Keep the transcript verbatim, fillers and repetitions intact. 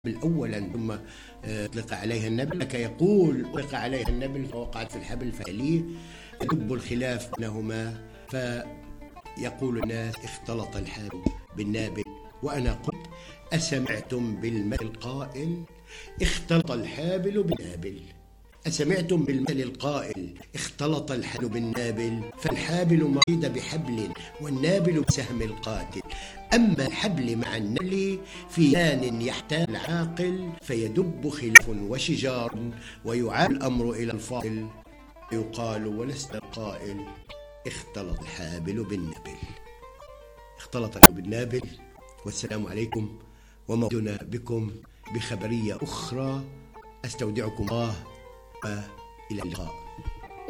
أولا ثم أطلق عليها النبل، لك يقول أطلق عليها النبل فوقعت في الحبل فليه يدب الخلاف بينهما، فيقول الناس اختلط الحابل بالنابل. وأنا قلت أسمعتم بالمثل القائل اختلط الحابل بالنابل؟ أسمعتم بالمثل القائل اختلط الحبل بالنابل؟ فالحابل مريد بحبل والنابل بسهم القاتل. أما الحبل مع النبل في آن يحتال العاقل فيدب خلاف وشجار ويعاد الأمر إلى الفاضل، يقال ولست القائل اختلط الحابل بالنابل. اختلط الحابل بالنابل. والسلام عليكم، وموعدنا بكم بخبرية أخرى. أستودعكم الله وإلى اللقاء.